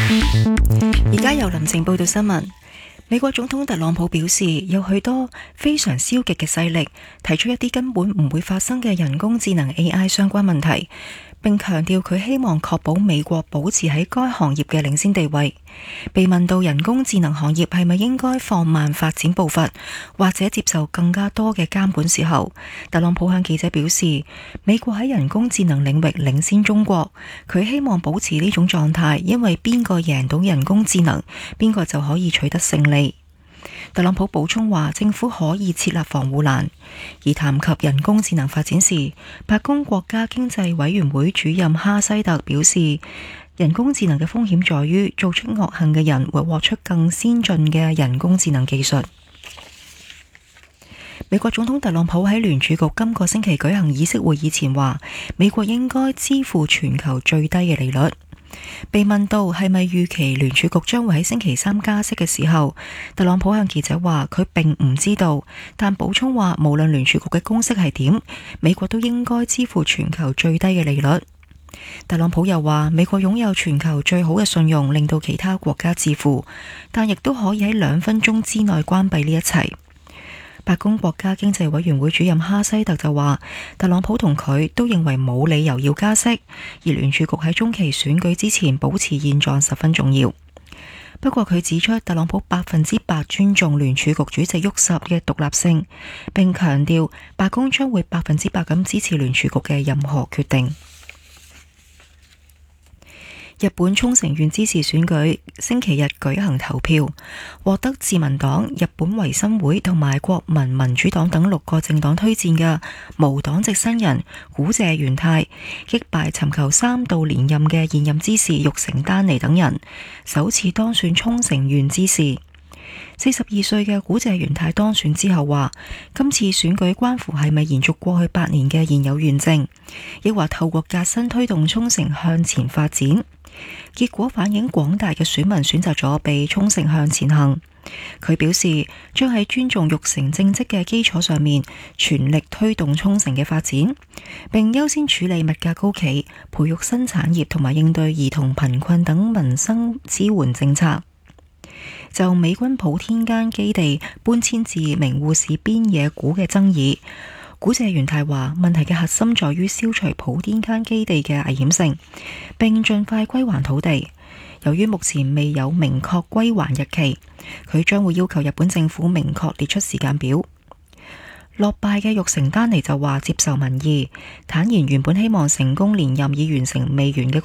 而家由林靜報道新聞。美國總統特朗普表示，有許多非常消極嘅勢力提出一啲根本唔會發生嘅人工智能 AI 相關問題，並強調佢希望確保美國保持喺該行業嘅領先地位。被問到人工智能行業係咪應該放慢發展步伐，或者接受更加多嘅監管時候，特朗普向記者表示，美國喺人工智能領域領先中國，佢希望保持呢種狀態，因為邊個贏到人工智能，邊個就可以取得勝利。特朗普補充話，政府可以設立防護欄。而談及人工智能發展時，白宮國家經濟委員會主任哈西特表示，人工智能嘅風險在於做出惡行嘅人會獲出更先進嘅人工智能技術。美國總統特朗普喺聯儲局今個星期舉行議息會議前話，美國應該支付全球最低嘅利率。被問到係咪預期聯儲局將會喺星期三加息嘅時候，特朗普向記者話佢並唔知道，但補充話無論聯儲局嘅公式係點，美國都應該支付全球最低嘅利率。特朗普又話美國擁有全球最好嘅信用，令到其他國家致富，但亦都可以喺2分鐘之內關閉呢一切。白宮國家經濟委員會主任哈西特就話，特朗普同佢都認為冇理由要加息，而聯儲局喺中期選舉之前保持現狀十分重要。不過佢指出，特朗普100%尊重聯儲局主席沃什嘅獨立性，並強調白宮將會100%咁支持聯儲局嘅任何決定。日本沖繩縣知事選舉星期日舉行投票，獲得自民黨、日本維新會同埋國民民主黨等6個政黨推薦嘅無黨籍新人古謝元太，擊敗尋求3度連任嘅現任知事玉城丹尼等人，首次當選沖繩縣知事。42歲嘅古謝元太當選之後話，今次選舉關乎係咪延續過去8年嘅現有縣政，亦話透過革新推動沖繩向前發展。結果反映廣大嘅選民選擇咗被沖繩向前行。佢表示將喺尊重玉城政績嘅基礎上面，全力推動沖繩嘅發展，並優先處理物價高企、培育新產業同埋應對兒童貧困等民生支援政策。就美軍普天間基地搬遷至名護市邊野古嘅爭議，古謝元太話問題嘅核心在於消除普天間基地嘅危險性，並盡快歸還土地。由於目前未有明確歸還日期，佢將會要求日本政府明確列出時間表。落敗嘅玉城丹尼就話接受民意，坦言原本希望成功連任以完成未完嘅